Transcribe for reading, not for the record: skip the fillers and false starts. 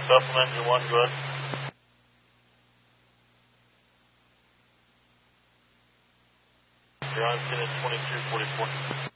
Supplement engine 1, go ahead. You're on scene at 2244.